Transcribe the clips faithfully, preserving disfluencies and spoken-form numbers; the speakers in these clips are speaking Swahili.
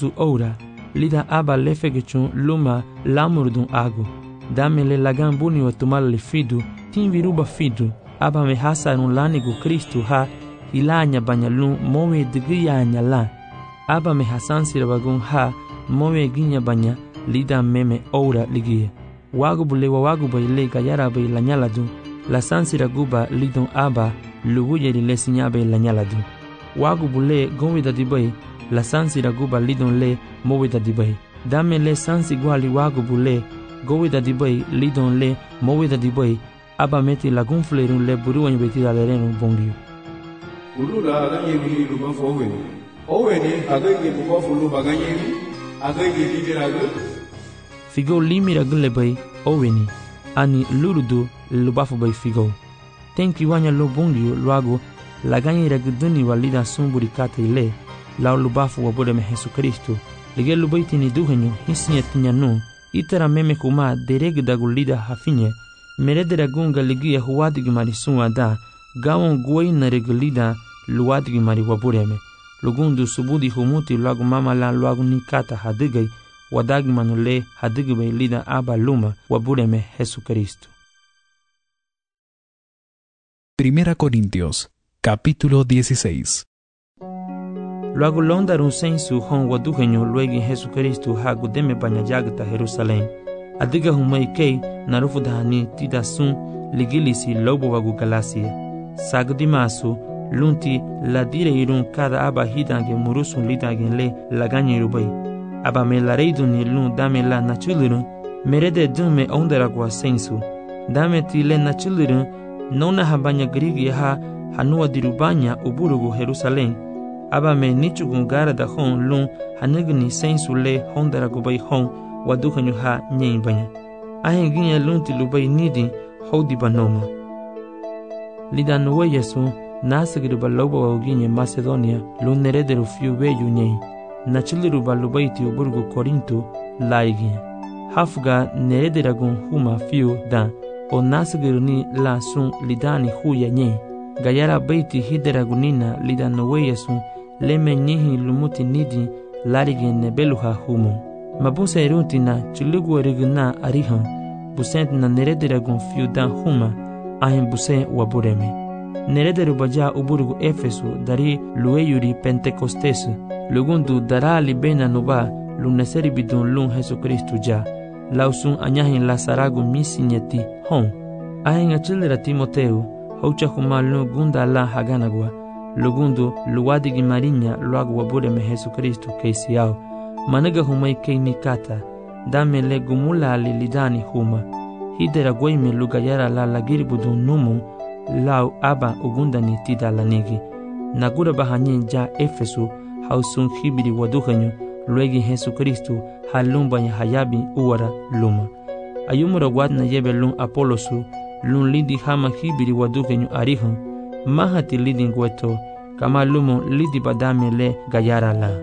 su ora, lida aba lefegechun luma lamurdun agu. Damele lagan buni wa tumala fidu, tin viruba fidu, aba me hasarun lanigu Kristu ha, ilanya banyalun mowe digiyanya la. Aba me hasansira bagun ha, mowe ginya banya, lida meme ora ligia. Wagu bule wa wagu bay le gayara bay lanyaladu, la sansira guba lidon aba, luguye le sinya bay lanyaladu. Wagu bule gowida dibay, la sansira guba lidon le mowida dibay. Dame le sansi guali wagu bule, gowida dibay, lidon le mowida dibay, aba meti lagun flerun le buruan betida lerenu bongiu. Ulula ganyewi luma foweni. Oweni agagi mufafulu baganyewi, agagi lidiragu. Figo limira gule bay oweni, ani lurudu lubafu bay figo. Tenki wanya lo bongiu luago, la ganyira guduni walida sumburi kata ile, lao lubafu wabode me Jesu Kristo. Lige lubaiti ni duhenyo, hisinya tinya nu, itara meme kuma deregda gulida hafinye, meredera gunga ligia huwadigi mari sunwa da, gawon guay na regulida luwadigi mari wabureme. Lugundu subudi humuti luagu mama la luagu nikata hadigay, wadagi manule hadigi bay lida aba luma wabureme Jesu Kristo. Primera Corintios, capítulo dieciséis. Luego londarun sensu hon waduhenyo luegi Jesu Kristo hagu deme banya jagta Jerusalem. Adiga humay kei narufu dahani tida sun ligilisi lobo wagu galasia. Sagdi masu lunti la dire irun kada aba hidange murusun lidagen le laganye rubay. Aba me la reidun ni lun dame la nachulirun merede dume ondaragwa sensu. Dame ti le nachulirun nona habanya grigi ha hanua dirubanya uburugu Jerusalem. Aba me nichugun gara da hon lun hanigni sensu le hondaragubay hon waduhanyu ha nyen banya. Ahen ginya lunti lubay nidi hodi banoma. Lida nuwe yesu nasagiru baloba wa uginye Macedonia lun nerederu fiu beyu nyen. Nachiliru balubaiti uburgu Korinto laiginya. Hafga nerederagun huma fiu da o nasagiru ni la sun lidani huya nyen. Gayara baiti hideragunina lida nuwe yesu leme nyihi lumuti nidi larigi nebeluha humo. Mabusa erunti na chulugu eriguna arihan, busent na nerederagun fiu dan huma, ahin buse wabureme. Nerederu baja uburugu Efesu dari lueyuri Pentecostesu, lugundu darali bena nuba luneseri bidun lun Jesu Kristu ja, lausun anyahin lasaragu misinyeti hon. Ahin achilera Timoteu, haucha huma lun gunda la haganagwa, lugundu luwadigi marinya luagu wabureme Jesu Kristu keisiao. Managa humay kay nikata, dame le gumula li lidani huma. Hidera gwayme lugayara la lagiri budun numu, lau aba ugundani tida lanigi. Nagura bahanyin ja Efesu, hausun hibiri waduhanyo, luegi Jesu Kristu, halumbanya hayabi uwara luma. Ayumura wadna yebe lun Apolosu, lun lidi hama hibiri waduhanyo arihan, mahati lidi ngweto, kama lumo lidi badame le gayara la.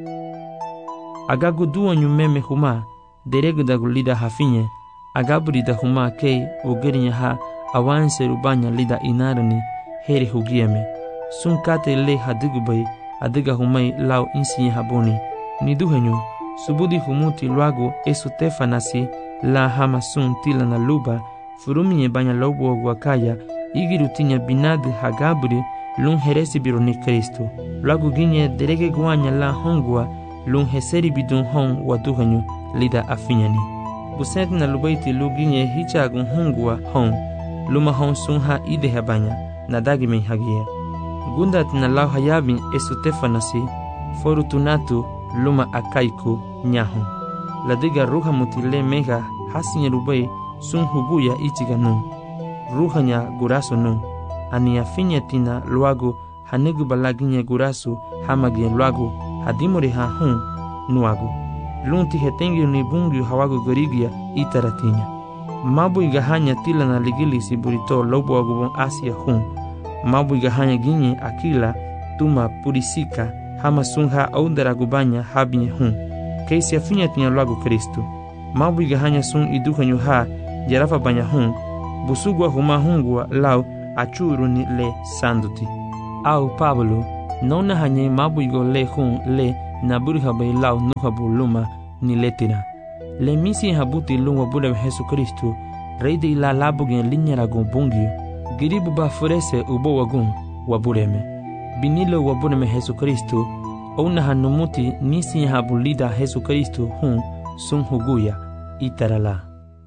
Agagu duanyu meme huma, deregda gulida hafinye, agaburida huma kei ugerinya ha awanse rubanya lida inarani heri hugieme. Sun kate le hadigubay, adiga humay lau insiye habuni. Niduhenyu, subudi humuti luago esu tefanasi la hama sun tila na luba, furuminye banya lobo wakaya, igirutinya binade hagaburi lun heresi bironi Kristo. Luago ginye derege guanya la hongwa, lun heseri bidun hon waduhanyu lida afinyani. Busent na lubaiti luginye hichagun hongwa hon, luma hon sun ha ide habanya, nadagi men hagia. Gundat na lau hayabin esu tefanasi, forutunatu luma akaiku nyahon. Ladiga ruha mutile mega hasinya rubai sun huguya ichiga nun. Ruhanya guraso nun, ani afinya tina luago hanigu balaginya guraso hamagia luago hadimori ha hun nuago. Lunti hetengi ni bungi hawago gorigia itaratinya. Mabu igahanya tila na ligili si burito lobo agubon Asia hun. Mabu igahanya ginye akila tuma purisika hama sunha aundara gubanya habinye hun. Keisi afinya tinya luago Kristo. Mabu igahanya sun iduhanyu ha jarafa banya hun. Busugwa huma hungwa lau achuru ni le sanduti. Au Pablo, nona hanye mabu igo le hun le na buri habai lau nu habu luma ni letira. Le misi habuti lung wabure Jesucristo, rei de la labugen linyara gon bungio, giribu ba furese ubo wagun wabureme. Binilo wabureme Jesucristo, ona hanumuti nisi habulida Jesucristo hun sun huguya itarala.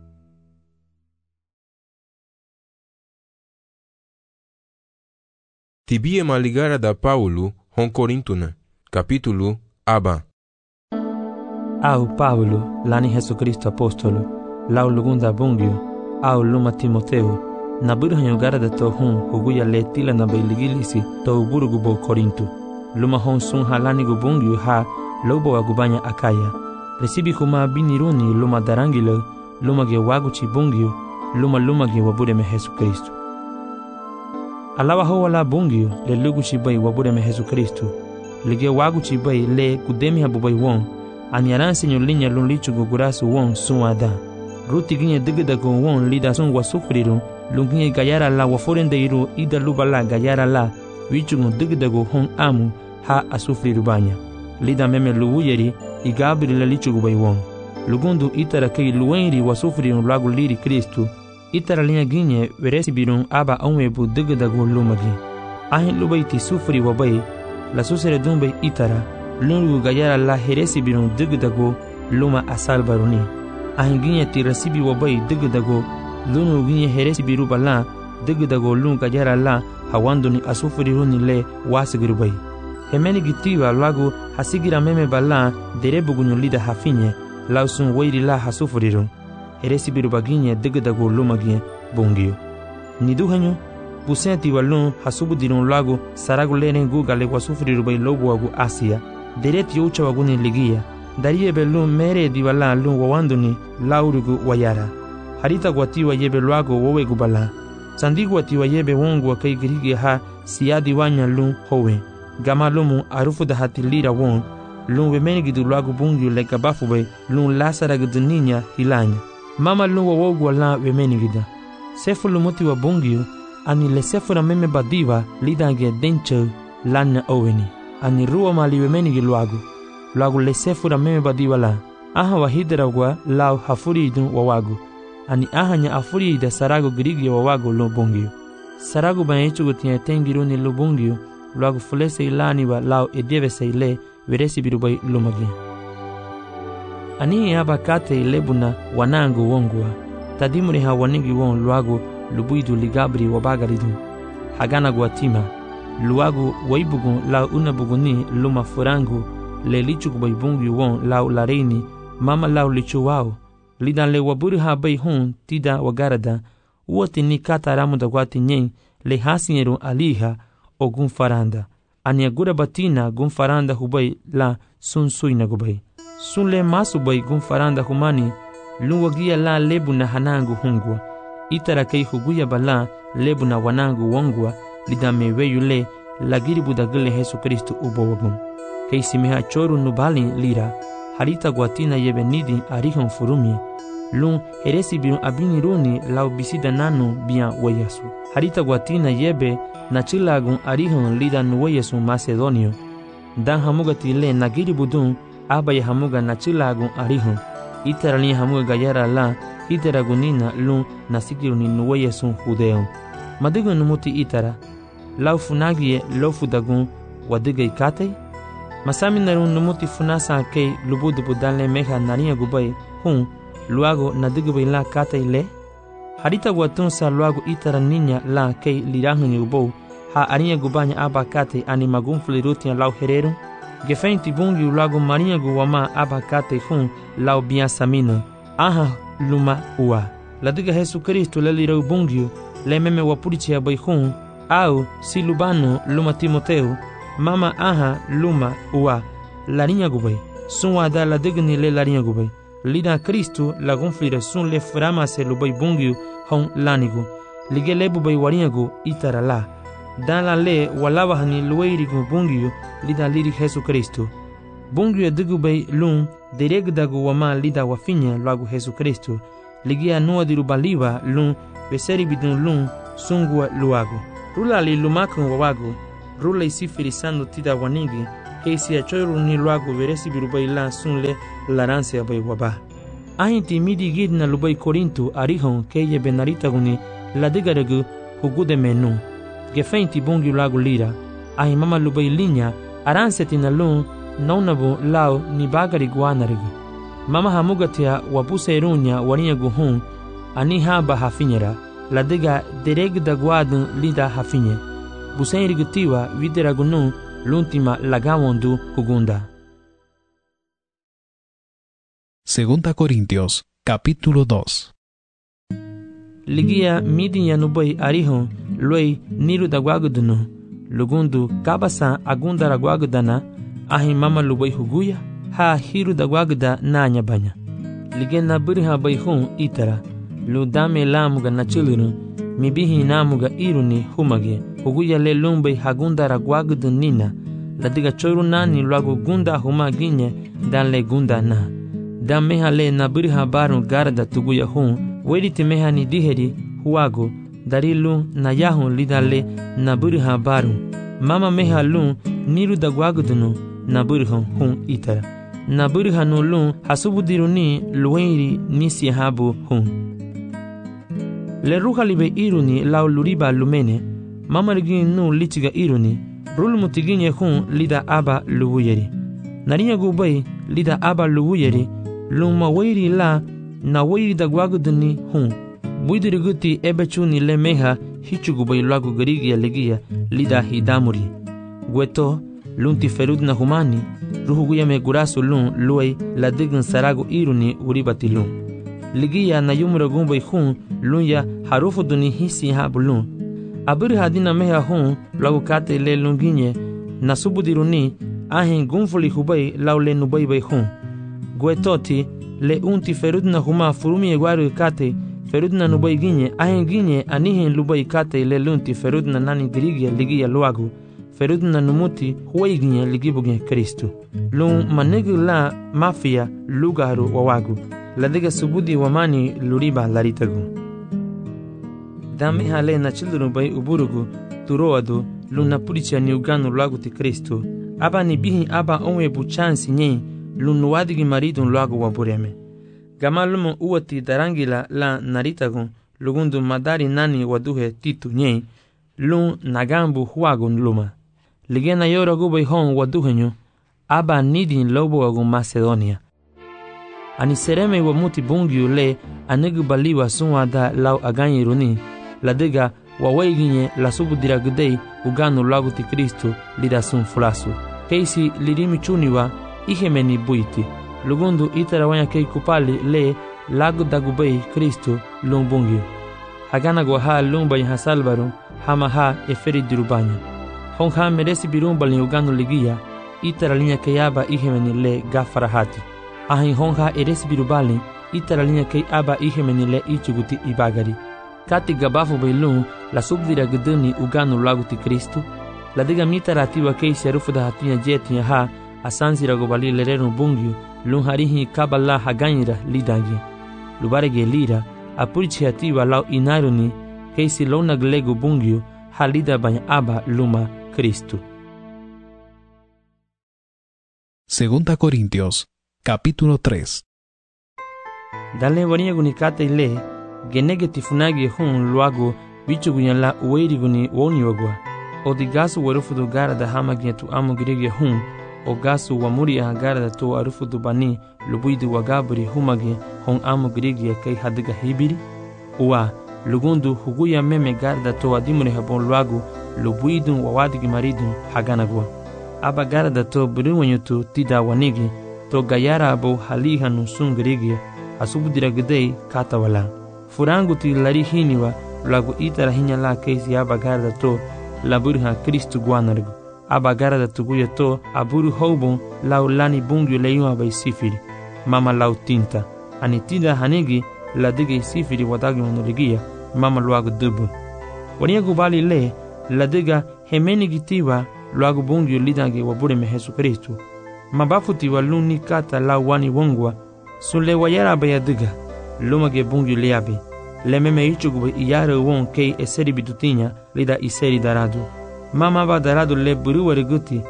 Tibie maligara da Paulo hon Corintuna, capítulo aba. Au Paulo, lani Jesucristo apostolo, lau lugunda bungio, au luma Timoteo, na burhanyo gara da to hun huguya le tila na bailigilisi to burugu bo Corinto. Luma hon sun halani gubungio ha lobo agubanya akaya. Resibi kuma biniruni luma darangilo, luma ge waguchi bungio, luma luma ge wabureme Jesucristo. Alawa ho wala bungio le lugu chibai wabureme Jesucristo. Lige wagu chibai le kudemi habubai won. Ani aransi nyolinya lun lichu gugurasu won sun ada. Ruti ginye digida go won lida sun wasufriru. Lunginye gayara la waforende iru ida lubala gayara la. Wichu gun digida go hon amu ha asufriru banya. Lida meme luwuyeri igabiri le lichu gubai won. Lugundu itara kei luwenri wasufriru lagu liri Kristu. Itara linha ginye veresi birun aba onwebu digida go lumagi. Ahin lubai ti sufri wabai. La susere dumbe itara. Lungu gayara la heresi birun digida go luma asal baruni. Ahin ginye ti resibi wabai digida go. Lungu ginye heresi biru bala digida go lungu gayara la hawanduni asufri runi le wasigiru bai. Hemeni gitiwa lagu hasigira meme bala derebu gunyu lida hafinye. Lausun weiri la hasufri run. Heresi biru baginye digida go lumagi bungio. Niduhanyo busenti walun hasubu dirun lagu saragu lene guga le wasufri rubai lobu wagu Asia. Dereti ucha waguni ligia. Darie belun mere diwala lun wawanduni laurugu wayara. Harita guatiwa yebe luago wowe gubala. Sandigu atiwa yebe wongu wa kai girigi ha siadi wanya lun howe. Gama lumu arufu da hati lira won. Lun wemeni gidu luago bungio le gabafu lun lasara guduninya hilanya. Mama lun wawogu wala wemeni gida. Sefu lumuti wa bungio ani le sefura meme badiva lidange denche lana oweni. Ani ruwa mali wemeni giluagu. Luagu le sefura meme badiva la. Aha wahidra wa lau hafuri idun wawagu. Ani aha nya afuri ida sarago girigi wawagu lo bungio. Sarago banyechu gutia tengiruni lo bungio. Luagu fulese ilani wa lau edieve se ile veresi birubai lumagi. Ani aba kate ilebuna wanangu wongwa. Tadimuri ha waningi won luagu lubuidu ligabri wabagaridu. Hagana guatima. Luagu waibugun lau unabuguni luma furangu. Le lichu kubaibungi won lau lareini. Mama lau lichu wao. Lidan le waburi ha bai hun tida wagarada. Uoti ni kata ramu da guati nyen. Le hasinyeru aliha o gun faranda. Ania gura batina gun faranda hubai la sun suina gubai. Sun le masu bai gun faranda humani. Luwagia la lebu na hanangu hungwa. Itara kei huguya bala lebu na wanangu wongwa. Lidame weyule lagiri budagile Jesucristo ubo wabun. Kei simeha choru nubali lira. Harita guatina yebe nidi arihon furumi. Lun heresi biun abiniruni lau bisida nanu bian weyasu. Harita guatina yebe na chilagun arihon lida nuweyasu Macedonio. Dan hamuga tile nagiri budun abaya hamuga na chilagun arihon. Itara ni hamuga gayara la itara gunina lun nasikiru ni nuweyasu Judeo. Madigo numuti itara. Lau funagie lo fudagun wadiga ikate. Masami narun numuti funasa kei lubudu budanle meha nariya gubai hun luago nadigubay la kate ile. Harita guatun sa luago itara ninya la kei lirahun yubo ha ariya gubanya aba kate ani magun flirutia lau hereru. Gefeinti bungi luago maria guwama aba kate hun lau biasamino. Aha luma ua. Ladiga Jesucristo le lirau bungiu le meme wapurichi abai hun au si lubano luma Timoteo. Mama aha luma ua larinya gubai. Sun wada la digni le larinya gubai. Lida Kristu la gonflira sun le frama se lubai bungiu hon lanigu. Lige lebu bai warinyagu itara la. Dan la le walawa hani luwairigu bungiu lida liri Jesu Kristu. Bungiu digu bai lun deregdagu wama lida wafinya lagu Jesu Kristu. Lige anua diru baliwa lun beseri bidun lun sungua luagu. Rula li lumakun wawagu. Rula isi firisando tida wanigi que si a choru ni luago veresi birubai la sunle laranse abai waba. Ahinti midi gid na lubai Corinto arihon que ye benarita guni la digaregu hugude menu. Gefeinti bungi lago lira. Ahi mama lubai linha aranseti na lun naunabu lao ni bagari guanarigi. Mama hamugatia wapuse irunya warinha guhun ani haba hafinyera. La diga dereg da guadun lida hafinye. Busen irigutiwa videragunun l'ultima lagawondu hugunda. Segunda Corintios, capítulo dos. Ligia midinya nubai arihon luei niru da guagudunu. Lugundu kabasa agunda raguagudana ahi mama lubai huguya ha hiru da guaguda nanya banya. Ligena buriha baihun itara. Lu dame lamuga na chilunu mibihi namuga iruni humage huguya le lumbai hagunda raguagudu nina. La diga choru nani luagu gunda humaginye dan le gunda na. Dan meha le na buriha barun garda tuguya hun wediti meha ni diheri huago darilu na yahun lidale na buriha barun. Mama meha lun niru da guagudunu na buriha hun itara. Na buriha no lun hasubudiruni luenri nisi habu hun. Le ruha libe iruni lau luriba lumene. Mama rigin nu litiga iruni. Rul mutiginye hun lida aba luwuyeri. Narinya gubai lida aba luwuyeri. Luma wairi la na wairi da guaguduni hun. Buidiriguti ebechuni le meha hichu gubai lagu garigia legia lida hidamuri. Gueto lunti ferud na humani. Ruhuguya me gurasu lun luay la digan sarago iruni uribati lun. Ligia na yumura gumbai hun lunya harufu duni hisi habu lun. Abiri hadina meha hun lagu kate le lunginye na subudiruni ahin gunfuli hubai lau le nubai bai hun. Guetoti le unti ferud na huma furumi eguaru kate ferud na nubai ginye ahin ginye anihin lubai kate le lunti ferud na nani grigia ligia luagu ferud na numuti huai ginye ligibuge Kristu. Lun manegu la mafia lugaru wawagu la diga subudi wamani luriba laritagu. Dame hale na children bai uburugu turoadu luna puricha ni uganu lagu ti Kristu. Aba ni bihi aba onwe buchansi nye lunu wadigi maridun lagu wabureme. Gamalumo uwati darangila la naritagun lugundu madari nani waduhe titu nye lun nagambu huagun luma. Ligena yora gubai hon waduhenyo aba nidin lobo agun Macedonia. Ani sereme wamuti bungiu le anegu baliwa sunwada lau aganyi runi. La diga wawaiginye la subudira gudei uganu lagu ti Kristu lida sun fulasu. Keisi lirimi chuniwa ihemeni buiti. Lugundu itarawanya kei kupali le lagu dagubei Kristu lumbungiu. Hagana gwaha lumbai hasalbaru hama ha eferi dirubanya. Honha meresi birumbali uganu ligia itaralinya keyaba ihemeni le gafarahati. Ahin honha eresi birubali itaralinya kei aba ihemeni le ichuguti ibagari. Kati gabafu bailun la subdira guduni uganu lagu ti Kristu. La diga mita ratiwa kei serufu da hatinya jetinya ha asansira gobali lerenu bungiu lun harihi kabala haganyira lidangi. Lubarege lira apurichi hatiwa lau inaruni kei si lona glegu bungiu halida banya aba luma Kristu. Segunda Corintios, capítulo tres. Dale warinya gunikate ile genege tifunagi hun luago bichu gunyala uweri guni woni wagwa. O di gasu warufudu gara da hamagia tu amu girege hun. O gasu wamuri gara da to arufudu bani lubuidu wagaburi humage hon amu girege kai hadiga hibiri. Uwa lugundu huguya meme gara da to adimuri habon luago lubuidu wawadigi maridu haganagwa. Aba gara da to buriwanyutu tida wanigi to gayara abo haliha nusun girege asubudira gidei katawala. Furangu ti lari hiniwa lagu itara hinya la keisi aba garda to laburha Kristu guanargu. Aba garda tuguya to aburu houbon lau lani bungu leiwa bai sifiri. Mama lau tinta. Ani tinda hanigi la dige sifiri wadagi monoligia mama luagu dubu. Wania gubali le la diga hemeni gitiwa luagu bungu lidangi wabure me Jesu Kristu. Mabafuti wa luni kata lau wani wongwa sule wayara baya diga. Lumage bungu liabe. Lememe ichugube iyare won kei eseri bitutinya lida iseri daradu. Mama ba daradu le buruwari guti.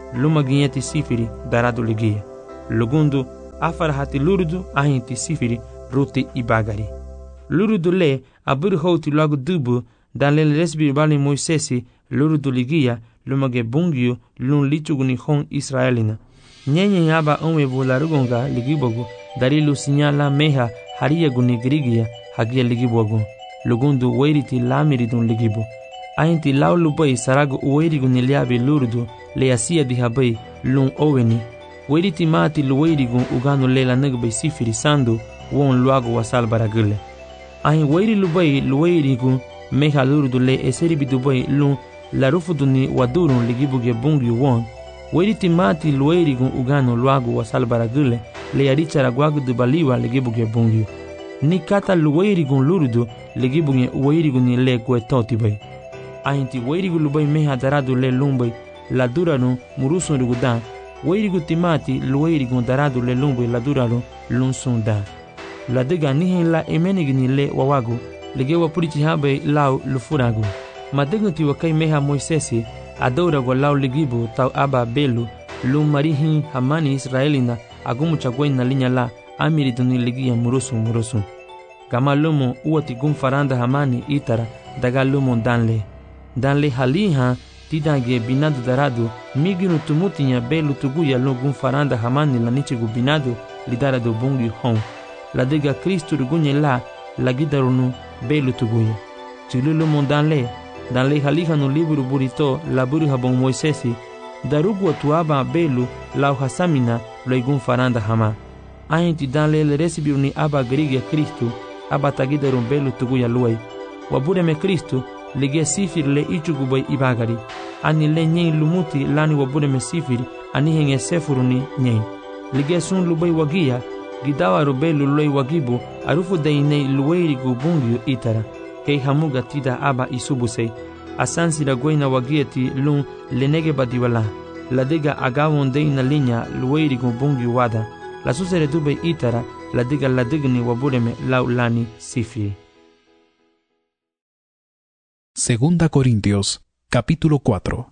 luma ginheti sifiri darado ligia. Lugundu afarahati lurudu ahinti sifiri ruti ibagari. Lurudu le aburu houti lagu dubu dan le resbi bali Moisesi lurudu ligia lumage bungio lun lichuguni hon Israelina. Nyenye aba onwe bularugonga ligibogu darilu sinyala meha haria guni grigia hagia ligibogu. Lugundu weiriti lamiridun ligibo. Ainti laulu bai sarago uweirigu niliabe lurudu le asia dihabai lun oweni. Weiriti mati luweirigu uganu lela nagbai sifiri sandu won luago wasal baragule. Ahin weiri lubai luweirigu meha lurudu le eseribi dubai lun larufuduni wadurun ligibuge bungi won. Weiriti mati luweirigu uganu luago wasal baragule le arichara guagu dubaliwa ligibuge bungi. Ni kata luweirigu lurudu ligibuge uweirigu ni le guetoti bai. Ainti weirigu lubai meha daradu le lumbai la duranu murusun rugudan. Weirigu timati luweirigu daradu le lumbai la duranu lunsun da. La dega nihin la emenigni le wawagu legewa purichi habe lau lufuragu. Madegu ti wakai meha Moisesi adorago lau ligibu tau aba belu lum marihin hamani Israelina agumu chagwai na linya la amiriduni ligia murusun murusun. Gama lumo uati gum faranda hamani itara daga lumo danle. Danle haliha tidange binadu daradu miginu tumutinya belu tuguya lugum faranda hamani la nichigu binadu lidara do bungi hon. La dega Kristu rugunye la la gidarunu belu tuguya. Chilulu mon danle danle haliha no liburu burito la buru habon Moisesi darugu tuaba belu la hasamina lo igum faranda hama. Ainti danle le resibiuni aba grigia Kristu aba tagidarun belu tuguya luai. Wabure me Kristu lige sifir le ichugubai ibagari. Ani le nyei lumuti lani wabure me sifir ani henge sefuruni nyei. Lige sun lubai wagia gidawa rubelu loi wagibu arufu dainei luweirigu bungyu itara. Kei hamuga tida aba isubusei. Asansi la goina wagieti lun lenege badiwala. La dega agawon deina linya luweirigu bungyu wada. La susere dube itara la dega la digni wabure me lau lani sifiri. Segunda Corintios, capítulo cuatro.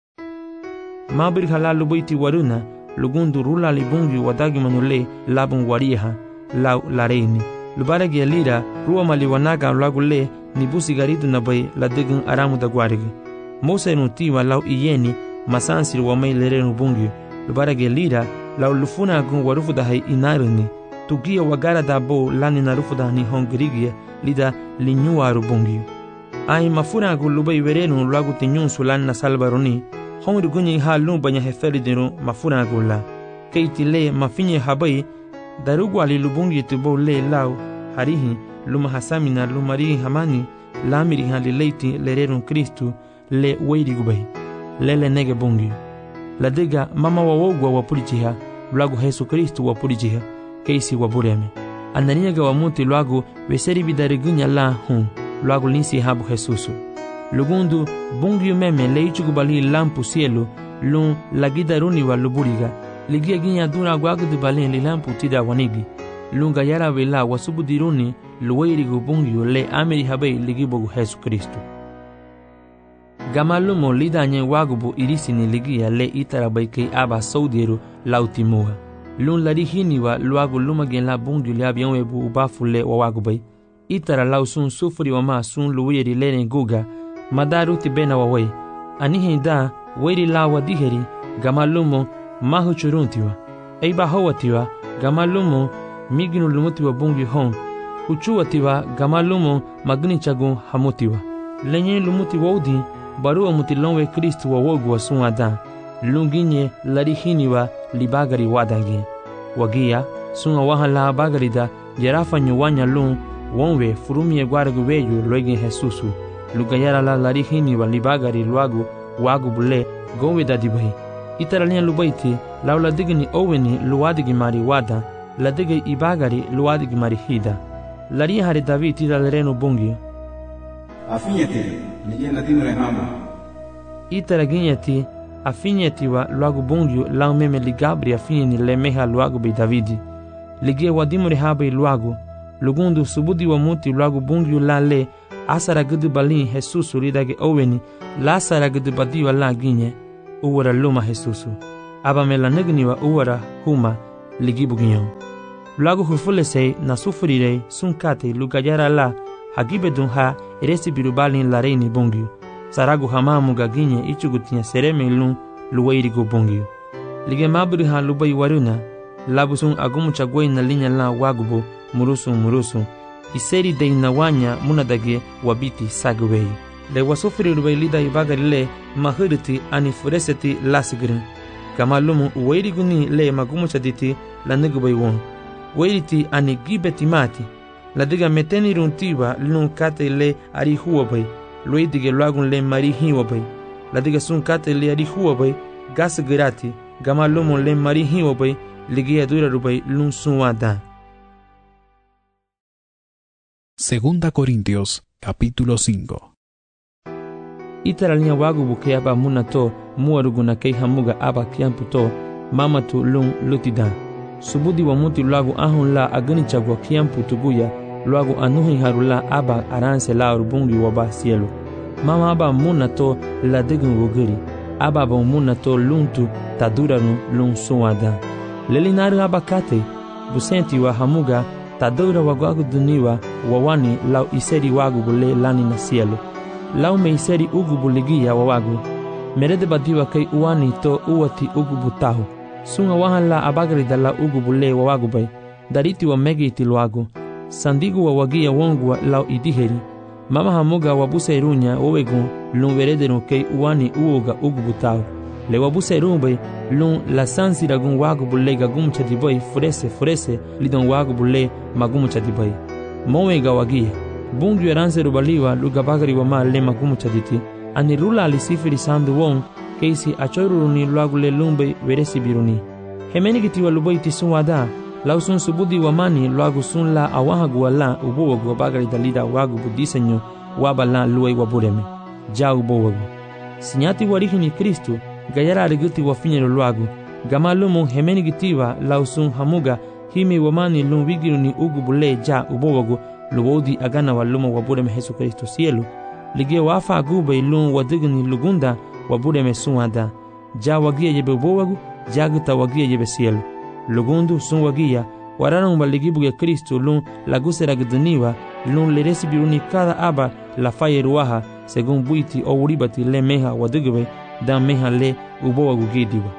Mabir halalu baiti waruna, lugundu rula libungi wadagi manule labun wariha, lau lareini. Lubaragi alira, ruwa maliwanaga lagule, nibusi garidu nabai ladigun aramu da guarigi. Mose nutiwa lau iyeni, masansir wamai lerenu bungi. Lubaragi alira, lau lufuna gun warufu da hai inarini. Tugia wagara da bo lani narufu da ni hongrigia, lida linyuaru bungi. Ai mafuna gu lubai verenu lagu tinyun sulan na salbaroni hongri gunyi ha lumba nya heferi dinu mafuna gu la keiti le mafinye habai darugu ali lubungi tubo le lau harihi luma hasamina lumari hamani lamiri hali leiti lererun Kristu le weiri gubai lele nege bungi la dega mama wawogwa wapurichiha lagu Yesu Kristu wapurichiha keisi wabureme ananiaga wamuti lagu veseri bidarigunya la hun luago linsi habu Jesusu. Lugundu bungiu meme leichugu bali lampu cielo lun lagida runiwa luburiga ligia ginya duna guagu de balen li lampu tida wanigi lunga yara vela wasubu diruni luweirigu bungiu le ameri habei ligibogu Jesu Kristu. Gamalumo lidanye wagubu irisini ligia le itarabai kei aba saudiru lautimuha. Lun larihiniwa luagu lumagen la bungiu le abionwebu ubafu le wawagubai. Itara lau sun sufuri wama sun luwiri lene guga madaru tibena wawai anihe da weri lawa diheri gamalumo mahu churuntiwa eiba hawatiwa gamalumo miginu lumutiwa bungi hon uchuwatiwa gamalumo magni chagun hamutiwa lenye lumuti wodi barua mutilonwe Kristu wawogu wa sun adan lunginye larihiniwa libagari wadagi wagia sun awahala bagarida jerafa nyuwanya lun wonwe furumie guargu weyu loigin Jesusu lugayara la larihini wa libagari luagu wagu bule gowe dadibai itaralia lubaiti laula digni oweni luadigi mari wada la digi ibagari luadigi mari hida lari hari David tida lerenu bungi afinyeti nije latino rehama itaraginyeti afinyeti wa luagu bungi lau meme ligabri afinyeni lemeha luagu bei Davidi ligie wadimu rehaba luagu lugundu subudi wa muti lagu bungiu la le asara gudu balin Jesusu ridage oweni la asara gudu badi wa la ginye uwara luma Jesusu. Aba me la negniwa uwara huma ligibuginyo. Luego hufulese na sufrirei sunkate lugayara la hagibedun ha eresi birubalin la reini bongyu. Saragu hamamu gaginye ichugutinya sereme lun luwairigo bongyu. Lige mabri ha lubai waruna labusun agumu chagwei na linya la wagubo murusun murusun. Iseri de inawanya munadage wabiti sagwei. Le wasufiri lubai lida ibagarile mahiriti ani fureseti lasigirin. Kama lumu uwairiguni le magumu chaditi la negubai won. Wairiti ani gibeti mati. La diga meteni runtiwa lun kate le ari huwabai. Lui dige luagun le mari hiwabai. La diga sun kate le ari huwabai. Gas girati. Gama lumu le mari hiwabai. Ligia dura rubai lun sunwada. Segunda Corintios, capítulo cinco. Itaralia wagu buke aba munato muaruguna kei hamuga aba kiamputo mamatu lun lutida. Subudi wa muti luagu ahun la agani chagwa kiampu tuguya luagu anuhi harula aba aranse la urbungi waba cielo. Mama aba munato la degun wogiri. Aba ba munato luntu taduranu lun suwada. Lelinari aba kate busenti wa hamuga tadura wagwagu duniwa wawani lau iseri wagu bule lani na cielo. Lau me iseri ugu buligia wawagu. Merede badiwa kei uwani to uwati ugu butahu. Sunga wahan la abagari da la ugu bule wawagu bay. Dariti wa megi itiluagu. Sandigu wa wagia wongwa lau idiheri. Mama hamuga wabuse irunya wawegun lun verederun kei uwani uoga ugu butahu. Le wabuse irun lun la sansi ragun wagu bule gagum chadiboy furese furese lidon wagu bule magum chadiboy. Mowega wagia. Bungu eranse rubaliwa lugabagari wa ma le magumu chaditi. Ani rula alisifiri sandu won keisi achoiruni luagu le lumbe veresi biruni. Hemeni kitiwa lubai tisun wada. Lausun subudi wa mani luagu sun la awahagu wa la ubowagu wa bagari dalida wagu budisenyo waba la luai wabureme. Ja ubowagu. Sinyati warihini Kristu gayara ariguti wa finyero luagu. Gama lumu hemeni kitiwa lausun hamuga himi wa mani lum wigiruni ugu bule ja ubowagu luwodi agana wa luma wabureme Jesu Kristo cielo. Lige wafa agube lum wadigni lugunda wabureme sunwada. Ja wagia yebe ubowagu, jaguta wagia yebe cielo. Lugundu sun wagia, wararan waligibuge Kristo lum lagusera gduniwa, lum leresi biruni kada aba la faye ruaha, segun buiti o uribati le meha wadigwe, dan meha le ubowagu gidiwa.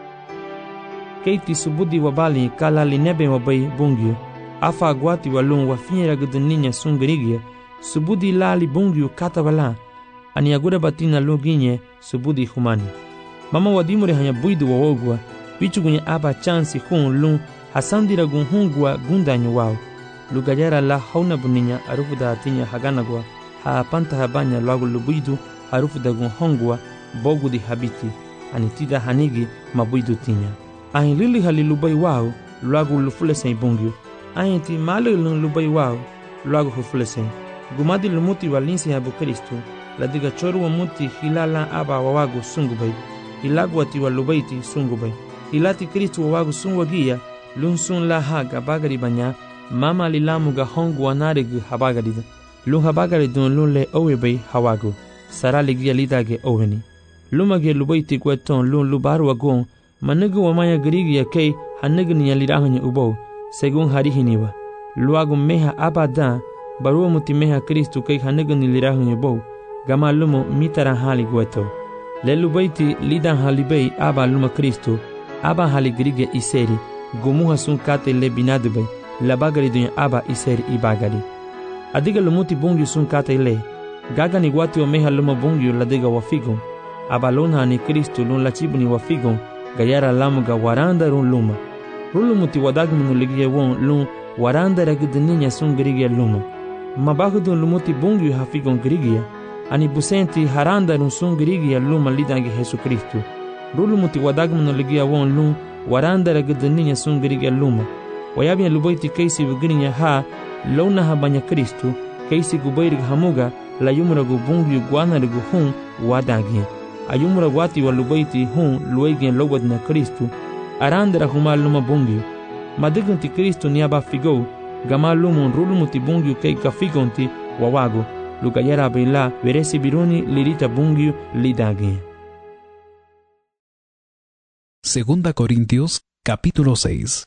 Keiti subudi wabali kala linebe wabai bungyu, afa agwati walun wafinyera gduninya sun gerigia, subudi lali bungyu kata wala, ani agura batina luginye subudi humani. Mama wadimure hanya buidu wawogwa, wichugunye aba chansi hun lun hasandira gun hungwa gundanyo wao. Lugajara la hauna buninya arufu da hatinya haganagwa, haapanta habanya lagu lubuidu arufu da gun hongwa bogu di habiti, anitida hanigi mabuidu tinya. Ahin lili halilubai wao, lagu lufule sen bungyu. Ahin ti mali lun lubai wao, lagu hufule sen. Gumadi lumuti walinsi habu Kristu, ladiga choru wa muti hilala aba wawagu sungubai. Ilagu wati walubaiti sungubai. Ilati Kristu wawagu sunwagia, lun sun la haga bagari banya, mama lilamu ga hongu wanarigu habagarida. Lun habagari dun lun le owebei hawagu. Sara ligia lidage oweni. Lumage lubaiti kweton lun lubaru wagon, manigu wamanya girigia kei hanigni ya lirahanya ubo, segun harihiniwa. Luagu meha abadan, barua muti meha Kristu kei hanigni lirahanya ubo, gama lumo mitara hali gweto. Le lubaiti lidan halibei aba luma Kristu, aba haligirige iseri, gumuha sun kate le binadubei, la bagari dunya aba iseri ibagari. Adiga lumuti bungi sun kate le, gaga ni wati o meha luma bungi la diga wafigon, aba luna ni Kristu lun la chibu ni wafigon, gayara lamuga waranda run luma. Rulumuti wadagminu ligie won lun waranda ragidininya sun girigia luma. Mabagudun lumuti bungi hafigon girigia, ani busenti haranda run sun girigia luma lidangi Jesu Kristu. Rulumuti wadagminu ligia won lun waranda ragidininya sun girigia luma. Wayabia lubaiti keisi vigirinya ha lona habanya Kristu, keisi gubairig hamuga la yumragu bungi guanarigu hun wadagia. Ayumra wati wa lubaiti hun luegen lowad na Kristu, arandara huma luma bungi. Madiganti Kristu niaba figo, gama lumun rulumuti bungi kei kafigonti wawago, lugayara bila veresi biruni lirita bungi lidagi. Segunda Corintios, capítulo seis.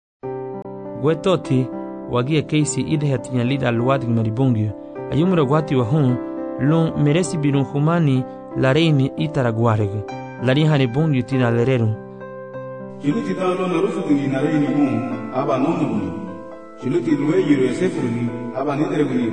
Gwetoti wagia keisi idhe hatinya lida luwadig maribungyo. Ayumra gwati wa hun lun meresi birun humani lareini itaraguareg. Larin hane bungyo tina lererun. Chiluti talo na rufu tungi na reini bung aba nono buni. Chiluti luwe yuru esefuruni aba nidere buni.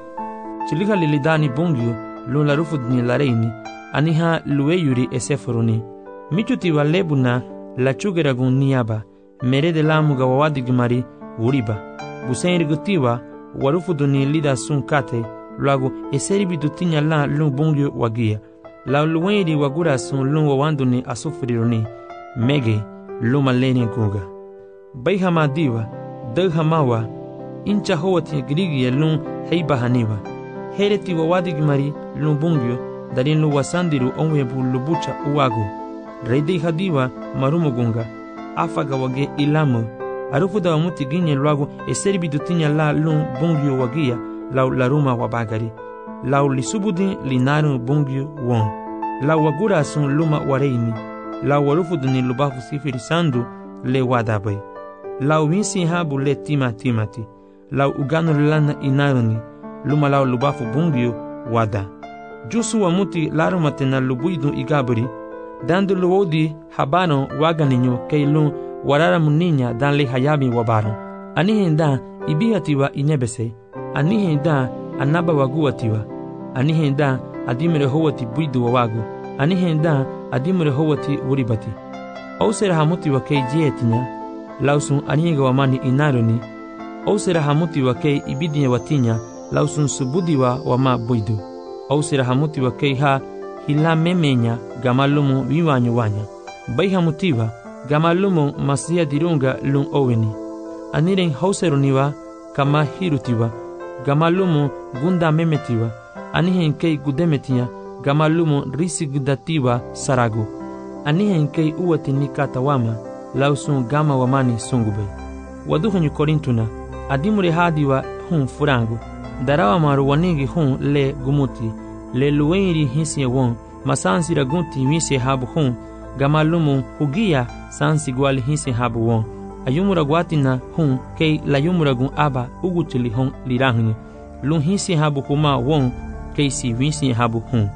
Chilika lilidani bungyo lun la rufu tungi lareini aniha luwe yuri esefuruni. Michuti wa lebuna la chugeragun niaba mere de lamu ga wawadig mari wuriba. Busen gutiwa warufu duni lida sun kate luago eseri bidutinya la lun bungyo wagia. La luwenri wagura sun lun wawanduni asufriruni mege luma leni guga. Bai hama diwa dag hamawa incha howati grigi lun heiba haniwa. Hereti wawadig mari lun bungyo darin lu wasandiru onwebu lubucha uwago. Reidi hadiwa marumo gunga afaga wage ilamu arufu da wamuti ginye luago eseri bidutinya la lun bungyo wagia lau laruma wabagari lau lisubudi linaru bungyo won lau wagura sun luma wareini lau warufu duni lubafu sifiri sandu le wadabai lau winsi habu le tima timati lau uganu lana inaruni luma lau lubafu bungyo wada jusu wamuti laruma tena lubuidu igaburi dando luodi habano waganinyo keilun warara muninya dan le hayabi wabaron anihenda ibihatiwa inebese anihenda anaba waguatiwa anihenda adimere howati buidu wawagu anihenda adimere howati uribati ausera hamuti wa kei jietinya lausun aniga wamani inaroni ausera hamuti wa kei ibidinya watinya lausun subudiwa wama buidu ausera hamuti wa kei ha hila memenya gamalumu viwanyo wanya bai hamutiwa gamalumu masia dirunga lun oweni aniren hauseruniwa kama hirutiwa gamalumu gunda memetiwa anihen kei gudemetia gamalumu risigdatiwa saragu anihen kei uwati nikatawama lausun gama wamani sungubai waduhanyu korintuna adimure hadiwa hun furangu darawa maru wanigi hun le gumuti le luwenri hinsi won masansi ragunti wisi habu hun gamalumu hugia sansi gwali hinsi habu won ayumura gwatina hun kei layumura gun aba uguchili hun lirahni lun hinsi habu huma won kei si winsi habu hun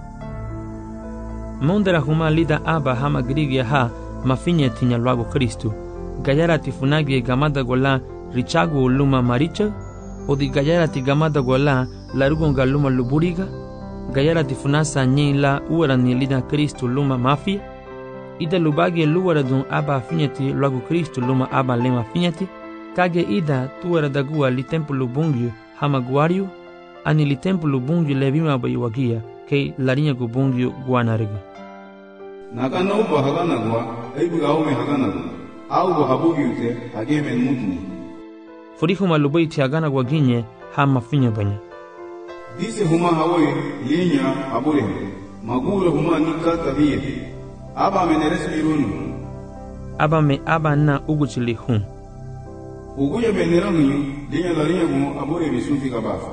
mondera huma lida aba hama grigia ha mafinya tinya luago Kristu gayara tifunagi gamada gola richagu luma maricha odi gayara ti gamada gola larugonga luma luburiga gayara tifunasa nyila uara ni lida Kristu luma mafia ida lubagi luara dun aba finyati luago Kristu luma aba lema finyati kage ida tuara dagua li templu bungyo hama guario ani li templu bungyo levima bayiwagia kei larinya gu bungyo guanarigi nakana uba haganagwa eibu gaume haganagwa au habugi ute hageme mutni furihu malubai ti haganagwa ginye hama finya banya dise huma hawe linya abure magura huma nikata biye aba meneres birunu aba me aba na uguchili hun uguye benerangu linya larinya gu abure bisufi kabafa.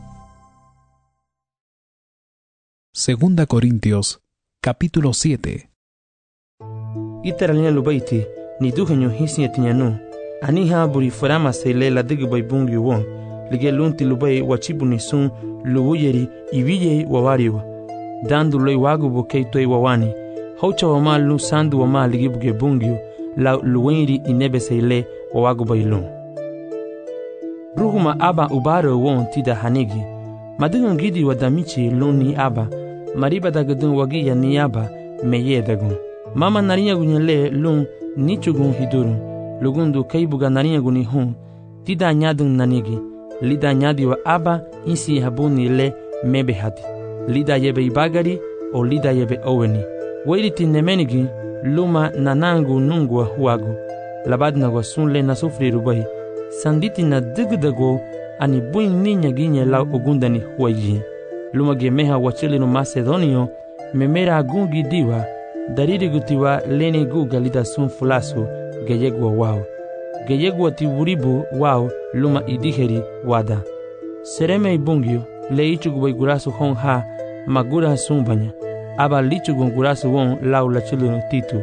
Segunda Corintios, capítulo siete. Iteralina lubaiti ni duhenyo hisi etinyanu aniha buri farama sele la digi bay bungi won lige lunti lubai wachibu ni sun luwuyeri ibiye wawariwa dandu loy wagu bokei toy wawani haucha wama lu sandu wama ligi buge bungi la luwenri inebe sele wawagu bay lun ruhuma aba ubaro won tida hanigi madungan gidi wadamichi luni aba mariba dagadun wagi ya ni aba meye dagun mama narinya gunyele lun nichugun hidurun lugundu kaibuga narinya guni hun tida nyadun nanigi lida nyadi wa aba insi habuni le mebe hadi lida yebe ibagari o lida yebe oweni wairiti nemenigi luma nanangu nungwa huagu labadna wa sunle na sufri rubai sanditi na digdago ani buin ninya ginye la ogundani huaji luma gemeha wachilinu Macedonio memera agungi diwa dariri gutiwa leni guga lida sun fulasu geyegwa wao geyegwa tiwuribu wao luma idiheri wada sereme ibungyo le ichugwa gurasu hon ha magura sumbanya aba lichugun gurasu won lau la chilunu titu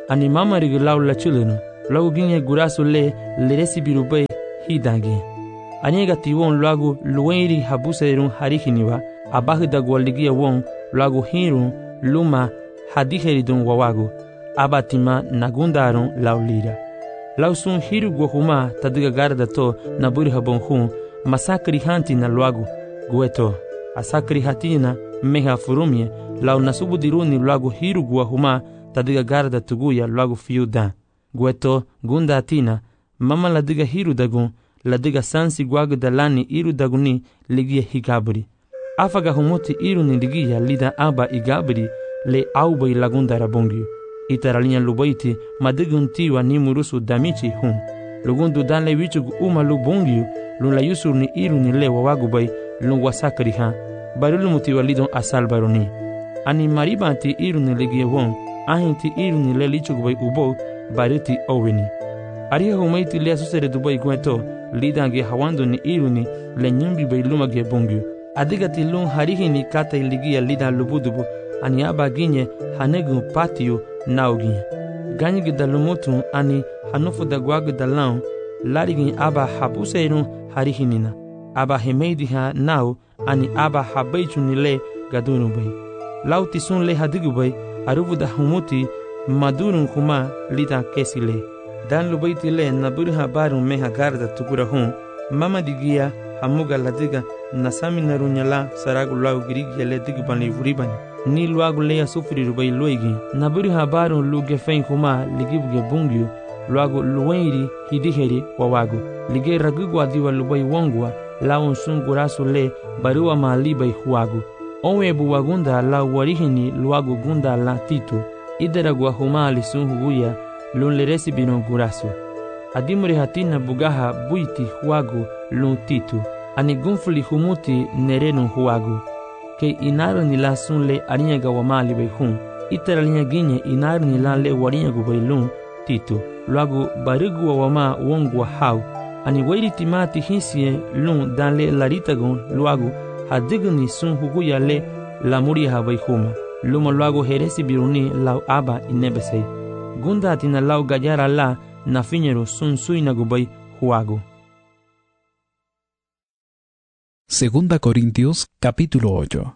Ani mama rig lau la chuleno. Lau ginye guraso le le resibiru bay hidangi. Anyega ti won lagu luenri habuserun harihiniwa. Abahu da gwaligia won lagu hirun luma hadiheridun wawagu. Abatima nagundarun laulira. Lausun hiru guahuma tadiga garda to na buri habon hun masakri hanti na luagu gueto. Asakri hatina meha furumye lau nasubu diruni luagu hiru guahuma tadiga garda tuguya luagu fiudan. Gueto gunda atina mama ladiga hiru dagun ladiga sansi guagu dalani iru daguni ligia higabri. Afaga humuti iru ni ligia lida aba igabri le aubai lagunda rabongiu. Itaralinha lubaiti madigun tiwa ni murusu damichi hun. Lugundu dan le wichugu uma lubungiu lun la yusur ni iru ni le wawagubay lun wasakari ha. Barulu mutiwa lidon asal baroni. Ani maribanti iru ni ligia won ahinti iru ni le lichugubay ubo bariti oweni. Ariha humaiti le asusere dubay gueto lidange hawandu ni iru ni le nyumbi bay lumage bungiu. Adigati lun harihi ni kata iligia lidan lubudubu ani aba ginye hanegu patio naugi. Ganyigi dalumutu ani hanufu da guagu dalau larigi aba habuseirun harihinina. Aba hemeidi ha nau ani aba habeichu nile gadunu bay. Lau tisun le hadigu bay aruvu da humuti madurun kuma lita kesile. Dan lubaiti le naburu habarun meha garda tukura hun. Mama digia hamuga ladiga nasami narunyala saragu lau girigia le digubani vuribani. Ni luagu leya sufuri rubai luigi. Naburi habaru luge fein kuma ligibuge bungiu. Luagu luwenri hidiheri wawagu. Lige ragugu adiwa lubai wongwa. Lau sungurasu le barua maalibai huagu. Onwebu wagunda lau warihini luagu gunda la titu. Idaragua huma alisunhuguya lun leresi bino gurasu. Adimuri hatina bugaha buiti huagu lun titu. Ani gunfuli humuti nerenu huagu. Ke inaru ni la sun le arinya gawamali bay hun. Itara linya ginye inaru ni la le warinya gubay lun titu. Luagu barigu wawama wongwa hau. Ani wairi timati hinsiye lun dan le laritagun luagu hadigu ni sun huguya le la muri habay huma. Luma luagu heresi biruni lau aba inebesei. Gunda atina lau gayara la na finyeru sun suina gubay huagu. Segunda Corintios, capítulo ocho.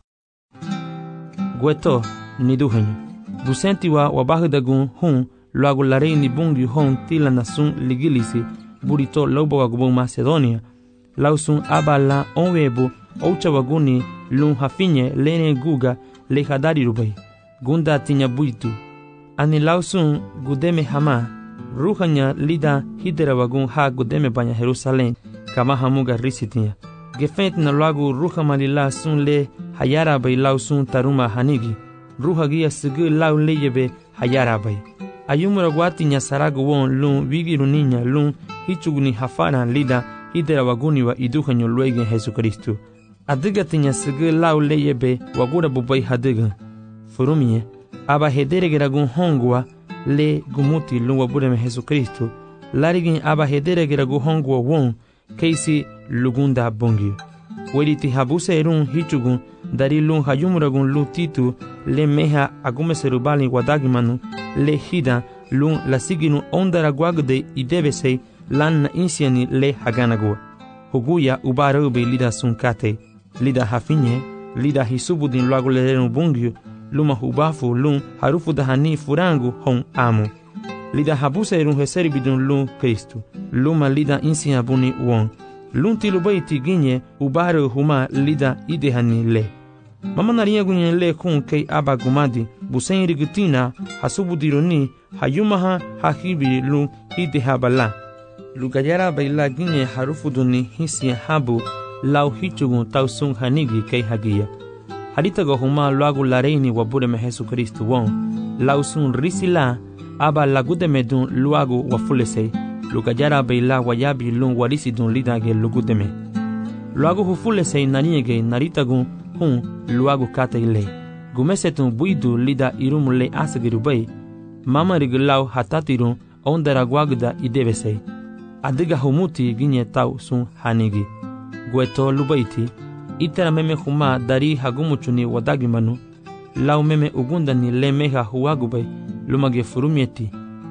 Gueto, ni duhenyo. Busenti wa wabahudagun hun, luagu larei ni bungi hon tila nasun ligilisi, burito lobo wagubun Macedonia. Lausun abala onwebu, oucha waguni, lun hafinye lene guga, le hadari rubai. Gunda tinya buitu. Ani lausun gudeme hama, ruhanya lida hidera wagun ha gudeme banya Jerusalem, kama hamuga risitinya. Gefent na luagu ruha malila sun le hayara bay lau sun taruma hanigi. Ruha gia sigi lau leyebe hayara bay. Ayumura guati nya saragu won lun wigiru ninya lun hichuguni hafana lida hidera waguni wa iduhanyo luegen Jesucristo. Adiga tinya sigi lau leyebe wagura bubay hadiga. Furumie, aba hedere geragun hongwa le gumuti lun wabureme Jesucristo. Larigin aba hedere geragun hongwa won keisi lugunda bongi. Weliti habuse erun hichugun dari lun hayumuragun lu titu le meha agume serubali wadagimanu le hida lun la siginu ondara guagde idebesei lan na insiani le haganagua. Huguya ubarube lida sunkate, lida hafinye, lida hisubudin luagu lerenu bungiu, luma hubafu lun harufu dahani furangu hon amu. Lida habuse erun heseri bidun lun Kristu, luma lida insia buni won. Lun tilubaiti ginye ubare huma lida idehani le. Mama narinha gunye le kun kei aba gumadi, busen rigutina hasubudironi hayumaha hahibi lun idehabala. Lugayara baila ginye harufuduni hisia habu lau hichugun tausun hanigi kei hagia. Haritago huma luagu lareini wabureme Jesucristo won, lausun risila aba lagudeme dun luagu wafulesei. Lugayara baila wayabi lun warisi dun lidage lugudeme. Luagu hufulesei naniege naritagun hun luagu kate ile. Gumesetun buidu lida irum le asagirubay. Mama rigilau hatatirun ondara guagda idebesei. Adiga humuti ginye tau sun hanigi. Gueto lubaiti. Itera meme huma dari hagumuchuni wadagimanu. Lau meme ugundani le meha huagubay lumage furumieti.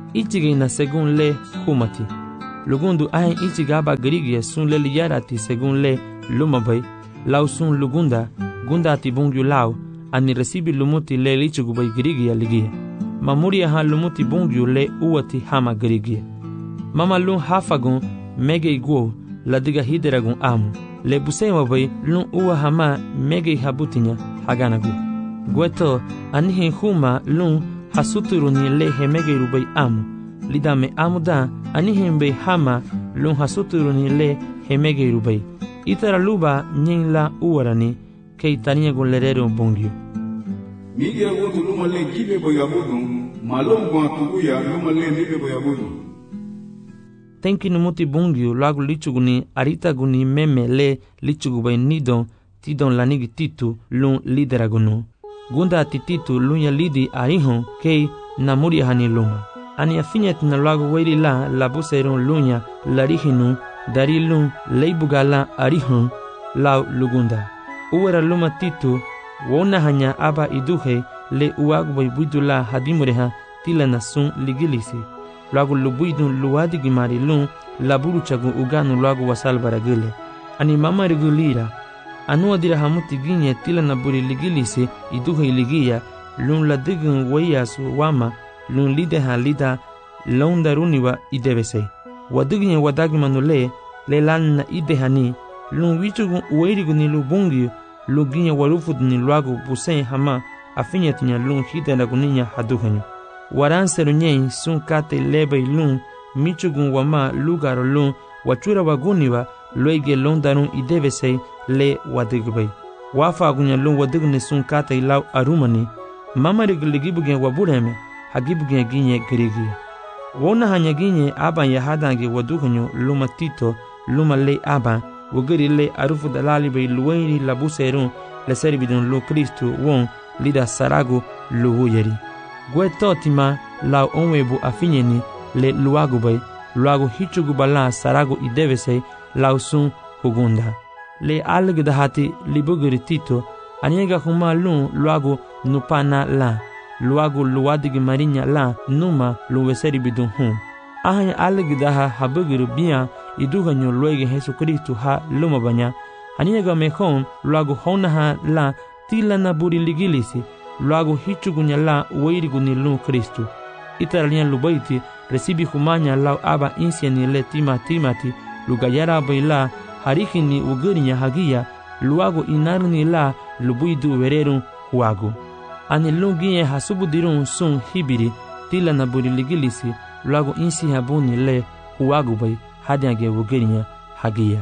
ichige na según le humati. Lugundu ahen ichiga aba girigia sun le liyarati según le lumabay, lau sun lugunda, gunda ati bungyu lau, ani recibi lumuti le lichigubay girigia ligia. Mamuria ha lumuti bungyu le uati hama girigia. Mama lun hafagun mege iguo la diga hideragun amu. Le busema bay lun uwa hama mege habutinya haganagu. Gueto anihin huma lun hasuturuni le hemege rubay amu. Lidame amuda anihin bay hama lun hasuturuni le hemege rubay. Itara luba nyin la uwarani ke itania gun lerero bungyu. Migia wotu luma le gibe boyabudu, malom gwa tuguya luma le mibe boyabudu. Tenki numuti bungyu lagu lichuguni arita guni meme le lichugubay nidon tidon lanigi titu lun lideragunu. Gunda ati titu lun ya lidi arihon kei namuri hani luma. Ani afinyat na lagu weiri la labuseron lunya larihinu dari lun leibugala arihon lau lugunda. Uwera luma titu wona hanya aba iduhe le uagubay buidula hadimureha tila nasun ligilisi. Lagu lubuidun luadi gimari lun laburu chagu uganu lagu wasal baragile. Ani mama regulira. Anu adira hamuti ginye tila naburi ligilisi iduhe ligia lun ladigun wayasu wama lun lideha lida laundaruniwa idevese. Waduginye wadagimanule le lanna idehani lun wichugun ueriguni lubungi luginye warufudni lagu busen hama afinyatinya lun hideragunya haduhenyo. Waranseru nyei sun kate lebay lun michugun wama lugaro lun wachura waguniwa loige londarun idevese le wadigbay. Wafa agunya lun wadigne sun kate lau arumani mama rigiligibugen wabureme hagibugen ginye girigia. Wona hanya ginye aban yahadange waduhenyo luma tito luma le aban wogiri le arufu dalali bay luweini labuserun le servidun lu Kristu won lida saragu luwuyeri. Guetotima lau onwebu afinyeni le luagubay luagu hichugubala saragu idevese lau sun hugunda. Le algdahati libugiri tito aniega huma lun luagu nupana la luagu luadigi marinya la numa luweseri bidun hum. Ahanya algdaha habugiri biya iduhanyo luege Jesu Kristu ha lumabanya aniega mehon luagu honaha la tila naburi ligilisi luagu hichugunya la weiriguni lun Kristu. Itaralian lubaiti recibi humanya lau aba insiani le tima timati lugayara baila harihini ugurinya hagia luagu inarni la lubuidu wererun huagu. Ani lungiye hasubudirun sun hibiri tila naburi ligilisi luagu insi habuni le huagu bay hadiage ugurinya hagia.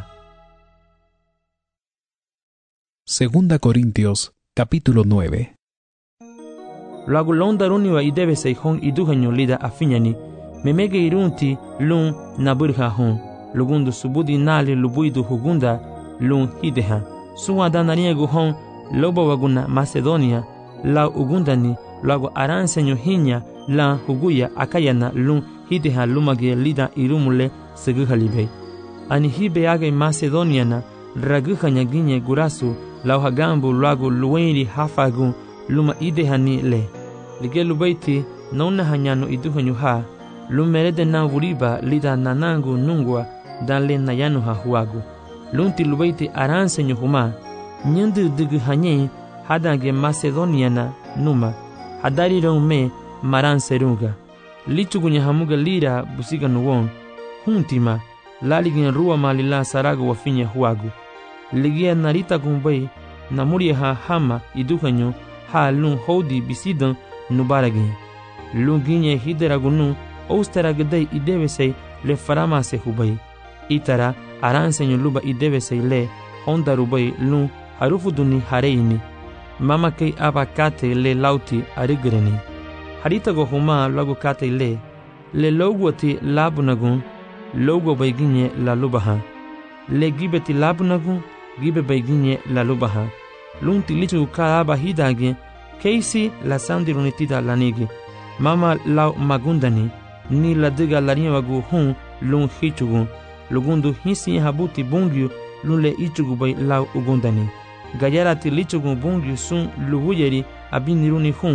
Segunda Corintios, capítulo nueve. Luagu londaruniwa idevese hon iduhanyo lida afinyani memege irunti lun naburha hon lugundu subudi nali lubuidu hugunda lun hideha suwa danariegu hon loba waguna Macedonia la ugundani luagu aransenyo hinya la huguya akayana lun hideha lumage lida irumule seguhalibei. Ani hibe age Macedoniana raguhanya ginye gurasu lau hagambu luagu luweiri hafagun luma idehani le. Lige lubaiti nauna hanyano iduhanyo ha lumerede na wuriba lida nanangu nungwa dan le nayano ha huagu. Lunti lubaiti aransenyo huma nyandu dugu hanye hadange Macedoniana numa hadari me maranserunga. Lichugunya hamuga lira busiga nuwon huntima laligin ruwa malila saragu wafinya huagu. Ligia narita gumbay namuria ha hama iduhanyo ha lun hodi bisidan nubaragin. Lun ginye hideragunu ousteragadei idevesei le faramase hubay. Itara aransenyo luba idevesei le honda rubay lun harufuduni hareini. Mama kei aba kate le lauti arigreni. Haritago huma lagu kate le le logwati labunagun logo bayginye la lubaha. Le gibeti labunagun gibe bayginye la lubaha. Lunti lichu ka aba hidage keisi la sandirunitida lanigi. Mama lau magundani ni la diga larinha wagu hun lun hichugu. Lugundu hinsi habuti bungyu lun le ichugu bay lau ugundani. Gayarati lichugu bungyu sun luhuyeri abiniruni hun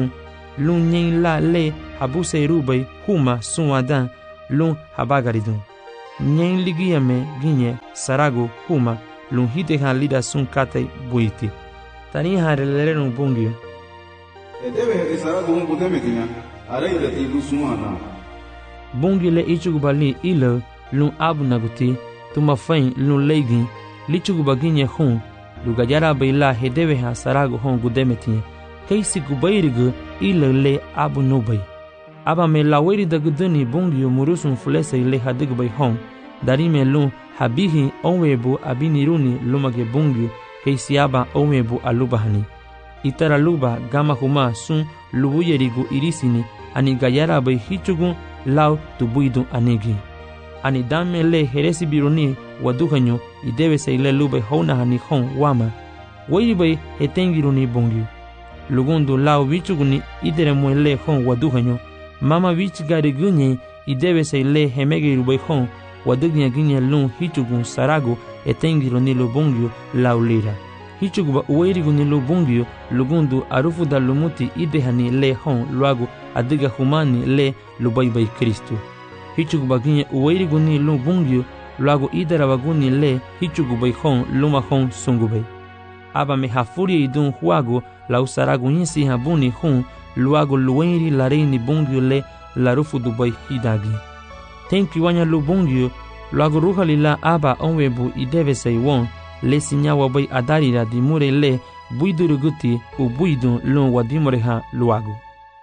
lun nyen la le habuse rubai huma suwadan lun habagaridun. Nyen ligiyame ginye sarago huma lun hite han lida sun kate buiti. Tani hareleren bungio. Edebe hete sarago un budemetinya, araida ti lusuana. Bungi le ichugubali ilo lun abu naguti, tumafain lun leigin, lichuguba ginye hun, lugajara baila hedebe ha sarago hon gudemetinya. Kaisi gubairigu ilo le abu nubai. Aba me laweri da guduni bungio murusun fulese le hadigbai hon, darime lun habihi onwebu abiniruni lumage bungio, kaisi aba onwebu alubahani. Itara luba gama huma sun lubuyerigu irisini, ani gayara bai hichugun lau tubuidu anigi. Ani dame le heresi biruni waduhanyo idebe se ile lube hona hani hon wama. Wairi bai hetengiruni bungio. Lugundu lau vichuguni idere muele hon waduhanyo. Mama vich gari gunye idebe se ile hemegiru bai hon wadugnya ginye lun hichugun sarago etengiruni lubungio lau lira. Hichuguba uwairiguni lubungio lugundu arufu da lumuti idehani le hon luago adiga humani le lubaibai Kristu. Hichuguba ginye uwairiguni lubungio luago idarawaguni le hichugubai hon luma hon sungubai. Aba me hafuri idun huago la usarago nyisi habuni hun luago luwairi lareini bungio le larufu dubai hidagi. Tenki wanya lubungio luago ruhali la aba onwebu ideve say won le sinyawa bai adarira di mure le buiduruguti u buidun lun wadimoreha luago.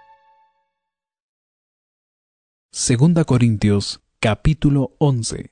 Segunda Corintios, capítulo once.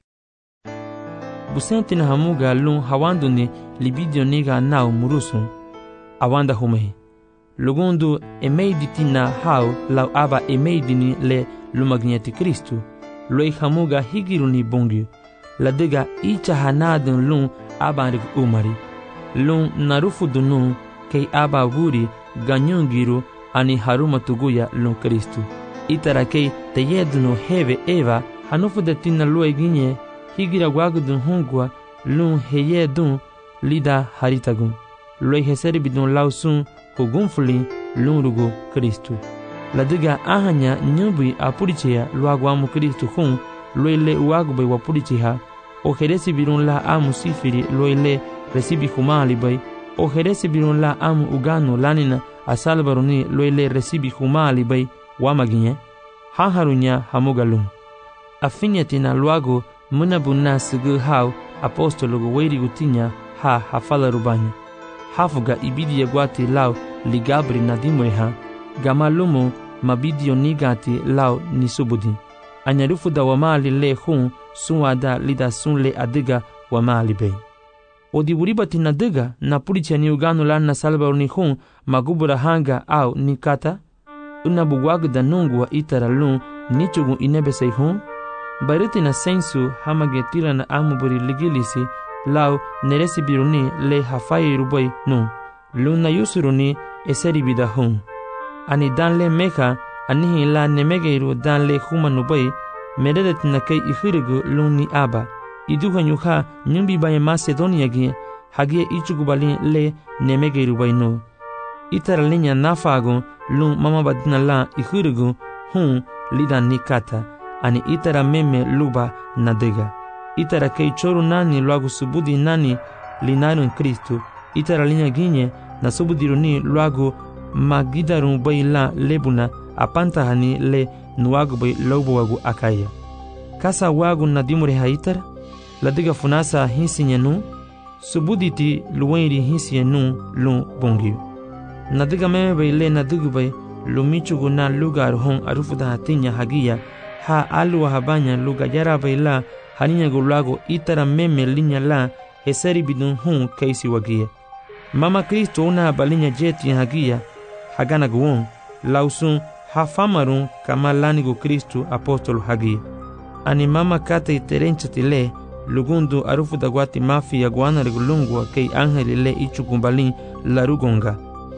Busente na hamuga lun hawanduni libidio niga nau murusun awanda humehi. Lugundu emeiditina hau lau aba emeidini le lumagneti Kristu. Loi hamuga higiruni bungio. Ladega icha hanadun lun abanrik umari. Lun narufu dunun kei aba wuri ganyungiru ani haruma tuguya lun Kristu. Itara kei teyedunu heve eva hanufu de tina lue ginye higira wagudun hungwa lun heyedun lida haritagun. Lue heseri bidun lausun hugunfuli lun rugu Kristu. Ladega ahanya nyubui apurichea luaguamu Kristu hun lue le uagube wapuricheha. O heresi birun la amu sifiri loile resibi humali bay. O heresi birun la amu ugano lanina asalbaruni loile resibi humali bay wamaginye. Haharunya hamugalum. Afinyatina luago munabuna sigu hau apostologo weiri gutinya ha hafala rubanya. Hafuga ibidi yagwati lau ligabri nadimweha. Gamalumu mabidio nigati lau nisubudi. Anyarufu da wamali le hun suwada lida sunle adiga wamali bay. Odiburibati nadiga na puricha ni ugano lan na salba ni hun magubura hanga au nikata. Unabuwagda nungwa itara lun nichugu inebesei hun. Bariti na sensu hamagetila na amuburi ligilisi lau neresi biruni le hafai rubai nun. Lun na yusuruni eseri bida hun. Ani dan le meka anihi la nemegeiru dan le humanubai. Meredet na kei ihirigu luni aba. Iduhanyuha nyumbi baya Macedonia gi hagie ichugubali le nemegeiru baino. Itara linya nafago lun mama badina la ihirigu hun lida nikata. Ani itara meme luba nadega. Itara kei choru nani luagu subudi nani linarun Kristu. Itara linya ginye na subudiruni luagu magidarun bai la lebuna apantahani le nuagu bai lobo wagu akaya. Kasa wagu nadimure haitara, ladiga funasa hinsinyanu, subuditi luwenri hinsinyanu lun bongyu. Nadiga meme bai le nadigu bai lumichugu na lugar hon arufuda hatinya hagia, ha aluwa habanya luga yara bai la haninya gulago itara meme linya la heseri bidun hon kaisi wagia. Mama Kristo una balinya jeti hagia, hagana guon, lausun hafamarun kama lanigo Kristu apostolo hagia. Ani mama kata iterenchati le lugundu arufu dagwati mafi ya guana regulungwa kei angeli le ichukumbalin larugonga.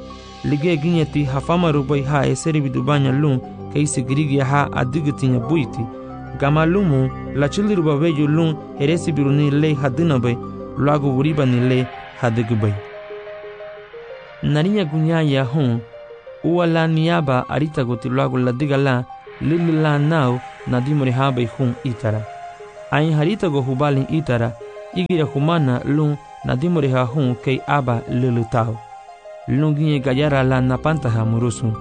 Lige ginyati hafama rubai ha eseri bidubanya lun kei sigirigi ha adigitinya buiti. Gama lumu la chili rubabeju lun heresi biruni le hadinabai luago uribani le hadigubay. Narinya gunya ya hon Uala niaba arita goti luago la diga la lili la nao na dimore haba ihun itara. Ain harita go hubalin itara igira humana lun na dimore ha hun kei aba lili tao. Lungi gayara la napanta ha murusu.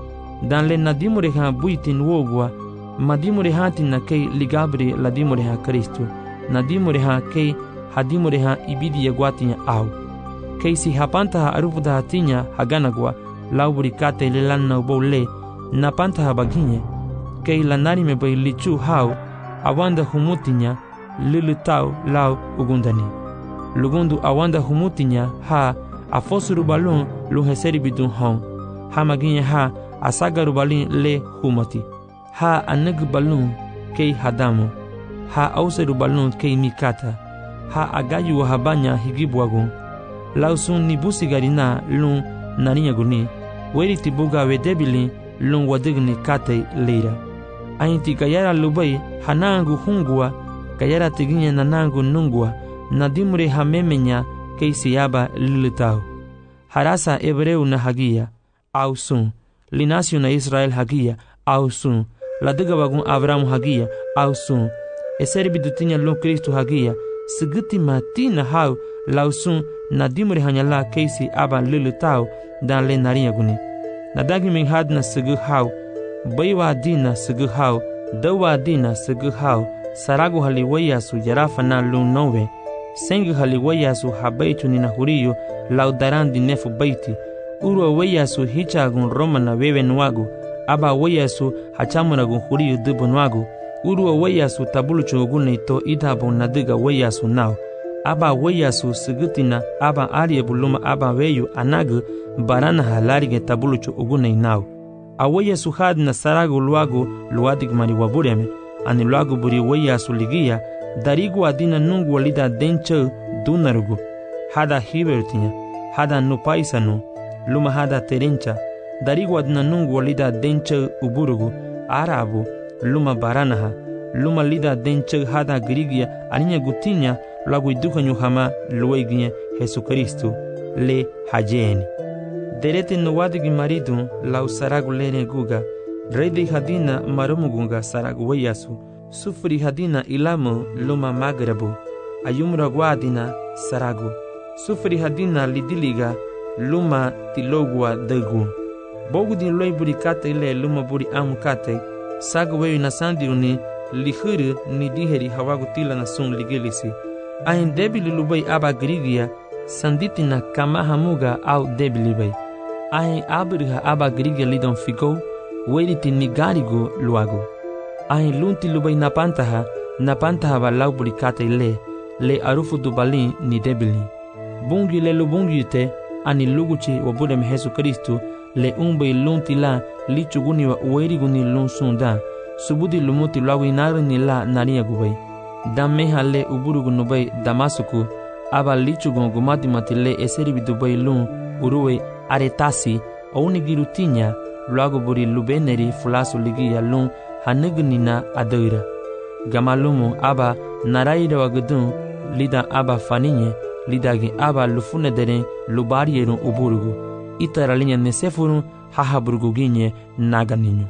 Dan le na dimore ha buitin wogwa ma dimore hatin na kei ligabri la dimore ha Kristu. Na dimore ha kei hadimore ha ibidi yagwatinya au. Kei si hapanta ha arufuda hatinya haganagwa lauburi kate le lanna ubole na panta ha baginye. Kei lanari me bai lichu hau awanda humutinya lili tau lau ugundani. Lugundu awanda humutinya ha afosuru balun luheseri bidun hon. Ha maginye ha asagaru balin le humati. Ha aneg balun kei hadamu. Ha auseru balun kei mikata. Ha agayu habanya higibwagun. Lausun ni busigarina lun naninya guni. Weri tibuga wedebili lun wadigni kate leira. Ainti kayara lubai hanangu hungua. Kayara tiginya nanangu nungua. Nadimure hamemenya keisiaba lilitau. Harasa Hebreu na hagia. Au sun. Linasio na Israel hagia. Au sun. Ladiga wagun Abraham hagia. Au sun. Eseri bidutinya lun Kristu hagia. Sigiti matina hau lausun na dimure hanyala keisi aba lilitau dan le naria guni. Nadagi min hadna sigu hau. Baiwa dina sigu hau. Dawa dina sigu hau. Saragu haliwaya su jarafa na lun nove. Sengi haliwaya su habaitu nina huriyo laudaran di nefu baiti. Uru waya su hichagun Roma na wewe nwagu. Aba waya su hachamunagun huriyo dubu nwagu. Uru waya su tabulu chugune ito idabo nadiga waya su nao. Aba waya su sigitina aba arie buluma aba weyu anagu barana halarige tabulu chugune nao. Awaya su hadna saragu luagu luadig mari wabureme. Ani luagu buri waya su ligia. Darigu adina nungu walida denche dunarugu. Hada hibertinya. Hada nupaisanu. Luma hada terencha. Darigu adina nungu walida denche uburugu. Arabu. Luma baranaha. Luma lida denche hada grigia. Aninya gutinya. Lagu iduka nyuhama lueginya Jesu Kristu. Le hajeni. Derete nuwadigi maridu. Lau saragu lene guga. Redi hadina marumugunga saragu wayasu. Sufri hadina ilamu luma magrabu. Ayumra guadina saragu. Sufri hadina lidiliga luma tilogua degu. Bogu din loi buri kate ile luma buri amu kate. Sagu weyu na sandiruni lihuru ni diheri hawagu tila na sun ligilisi. Ahin debili lubai aba grigia sanditina kamahamuga au debili bai. Ahin abiriha aba grigia lidon figo weriti nigarigo luagu. Ahin lunti lubai napantaha napantaha balau buri kate ile le arufu dubalin ni debili. Bungi le lubungi te ani luguchi wabudem Jesu Kristu le umbe lunti la lichuguni wa ueriguni lun sunda subudi lumuti lawi nari ni la naria gubai. Dameha le uburugu nubai Damasuku aba lichugon gumati matile eseribi dubai lun uruwe aretasi o unigirutinya luago buri lubeneri fulasu ligia lun hanigunina adoira. Gamalumu aba naraira wagudun lida aba faninye lidagi aba lufune deren lubarierun uburugu. Itara linha nesefurun hahaburguginye naganiño.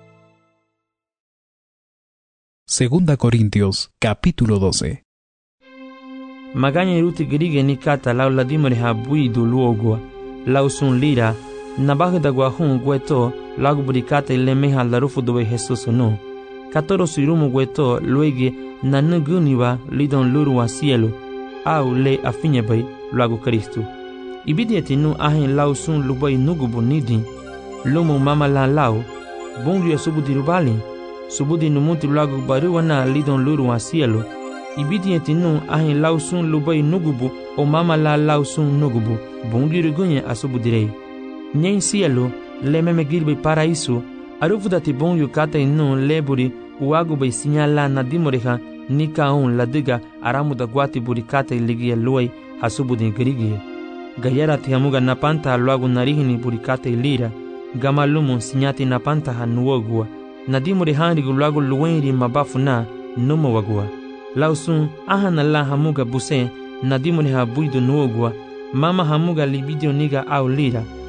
Segunda Corintios, capítulo doce. Magaña iruti grige ni kata lau ladimore ha buidu luogua, lau sun lira, nabagda guahun gueto, lau burikata ilemeha larufu dobe Jesus no. Katoro suirumu gueto, luege nanuguniwa lidon lurua cielo, au le afinye bay, luagu Kristu. Ibidieti nu ahin lau sun lubai nugubu nidin, lumu mama la lau, bungu ya subudi rubali, subudi numuti luagu baruwa na lidon lurua cielo. Ibidieti nu ahin lau sun lubai nugubu o mama la lau sun nugubu, bungu rigunye asubudirei. Nyen cielo, le meme girbe paraiso, arufudati bungu kata inu leburi, uagu bay sinyala na dimoreha, nika un ladiga aramuda guati burikata iligia luai hasubudin grigie. Gayara tihamuga napanta luagu narihini burikata ilira, gamalumu sinyati napanta hanuogua, nadimure hanrigu luagu luenri mabafu na numo wagua. Lausun ahana la hamuga buse, nadimure ha buidu nuogua, mama hamuga libidio niga au lira,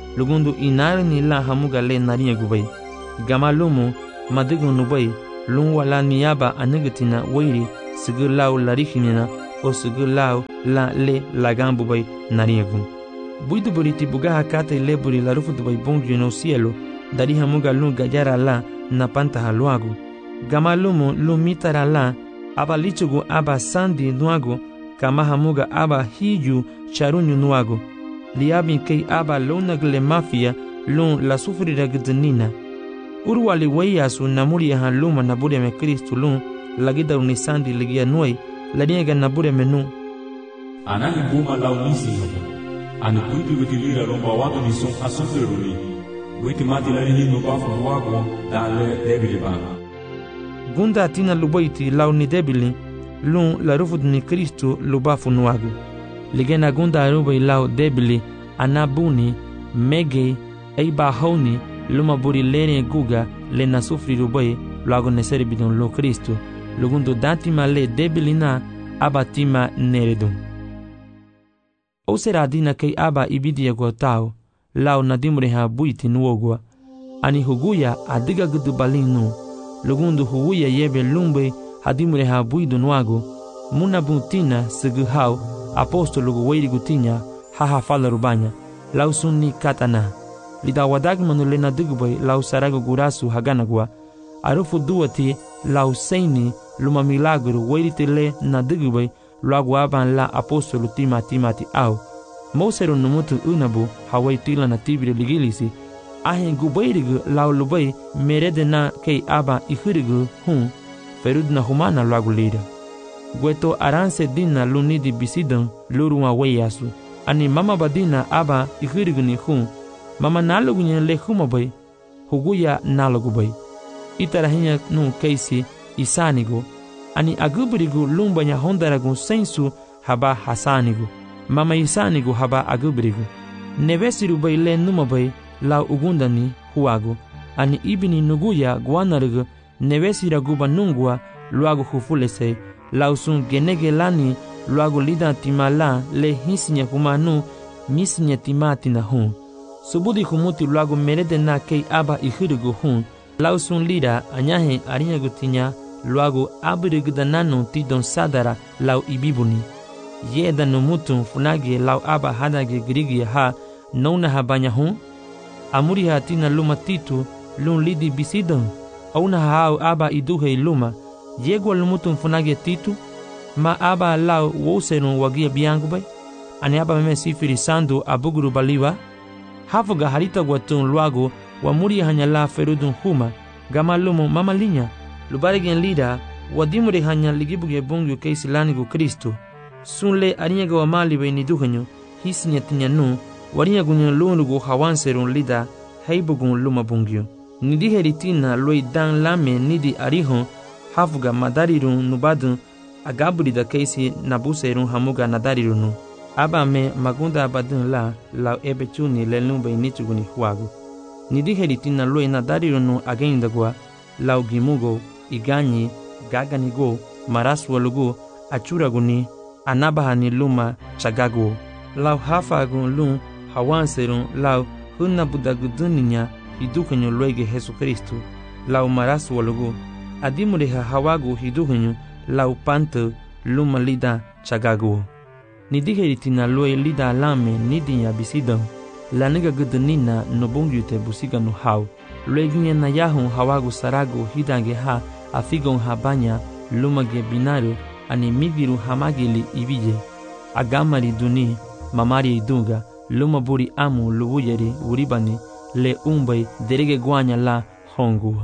lugundu inari ni la hamuga le nariya gubay. Gama lumu madigun nubay lun wala niyaba anigatina wairi sigi lau larihinina o sigi lau la le lagan bubay nariya gun. Buidu buriti bugaha kate le buri la rufu dubay bongi no cielo dari hamuga lun gajara la na pantaha luagu. Gama lumu lumitara la aba lichugu aba sandi nuagu kama hamuga aba hiju charunyu nuagu. Liabin kei aba lonagle mafia lun la sufrira gdnina. Urwali wayasu namuri han luma nabure me Kristu lun lagida unisandi ligia nuai laniega nabure menu. Anani buma launisi hapa. Ani kuitu witilira romba watu ni son asufiruli. Witi mati la hii nubafu wako dale debili bana. Gunda tina lubaiti launi debili lun la rufud ni Kristu lubafu nuagu. Ligena gunda arubai lau debili anabuni mege eiba hauni luma buri lene guga le na sufri rubai luagu neseri bidon lo Kristu lugundu datima le debili na abatima neredun. O sera dina kei aba ibidia gwa tau lau nadimreha buiti nuogwa ani huguya adiga gudu balinu lugundu huguya yebe lumbe hadimreha buidu nuagu muna butina sigu hau apostolo gu weiri gutinya haha fala rubanya lau sunni katana lida wadag manulena digubay lau saragu gurasu haganagwa arufu duati lau seini luma milagru weiri tele na digubay luagu aban la apostolo tima timati au Mosero numutu unabu hawai tila na tibiri ligilisi ahen gubairigu lau lubai merede na kei aba ihurigu hun ferud na humana luagu lida. Gweto aranse dina lunidi bisidan luruma weyasu ani mama badina aba ihurigu ni hun mama nalugu nye le humabai huguya nalugu bai itarahinya nu keisi isanigu ani agubirigu lumbanya hondaragu sensu haba hasanigu mama isanigu haba agubrigu nevesiru bay le numabay lau ugundani huagu ani ibini nuguya guanarigu nevesira guba nungua luagu hufulese lau sun genege lani luagu lida timala le hisinya humanu misinya timatina hun subudi humuti luagu merede na kei aba ihirigu hun lau sun lida anyahe arinyagu tinya luagu abirigu dananu tidon sadara lau ibibuni Yeda numutun funagi lau aba hadage grigi ha nona habanya hun amuri hatina luma titu lun lidi bisidon auna hao aba iduhe luma yegwa lumutun funagi titu ma aba lau woserun wagia biangu bay ani aba meme sifiri sandu abuguru baliwa hafuga harita gwatun luago wa muri hanya la ferudun huma gama lumu mama linya lubarigen lida wadimuri hanya ligibuge bungu keisi lanigu Kristu sunle ariyaga wa mali bay ni duhanyo hisinya tinyanu wariyagu nyo lunugu hawanserun lida heibugun luma bungyo nidi heritina loi dan lame nidi arihon hafuga madarirun nubadun agaburi da keisi nabuserun hamuga nadarirunu aba me magunda abadun la lau ebechuni lelumbe nichuguni huagu nidi heritina loi nadarirunu agendagwa lau gimugo iganyi gaganigo maraswalugu achuraguni anabahani luma chagago lau hafagun lun hawanserun lau hunna budaguduninya hidukanyo loige Jesu Kristu lau maraswalugu adimureha hawagu hidukanyo lau panto luma lida chagago nidiheritina loe lida lame nidinya bisidon laniga gudunina nobungyute busiga no hau loeginya na yahun hawagu sarago hidange ha afigon habanya luma ge binario ani migiru hamagili ibije agamari duni mamari idunga luma buri amu lubuyeri uribani le umbai derege guanya la hongua.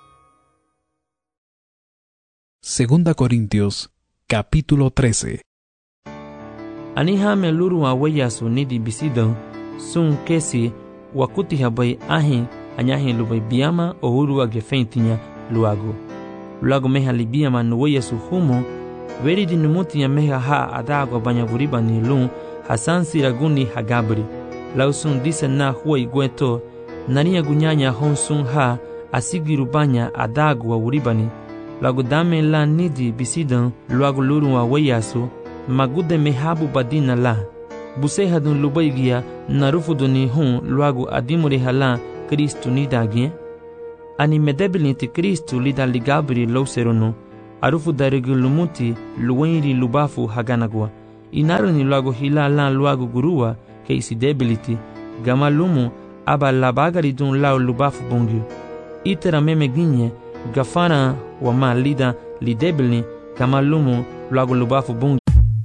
Segunda Corintios, capítulo trece. Anihame luru wa weyasu nidi bisidon sun kesi wakuti habai ahin anyahin lubai biyama o huru agefentinya luago. Luago meha libiyama no weyasu humo veri di numutinya meha ha adago banya buribani lun hasan siraguni hagabri. Lausun disa na huwa igweto nania gunyanya honsun ha asigiru banya adago wa uribani. Lagu dame la nidi bisidon luago luru wa weyasu magude mehabu badina la buseha dun lubaigia narufu duni hun luagu adimure hala Kristu nidagien. Ani medebilinti Kristu lida ligabri lauserono, arufu darigu lumuti luwenri lubafu haganagua. Inaruni luagu hila lan luagu gurua ke isi debiliti, gama lumu aba labagari dun lau lubafu bungyu. Itera meme ginye, gafana wa ma lida lidebili, gama lumu luagu lubafu bungyu.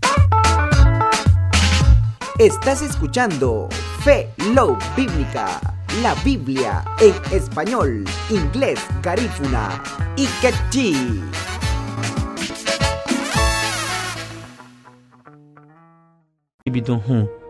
Estás escuchando Fe Love Bíblica, la Biblia en español, inglés, garífuna y quechí. Bidon hun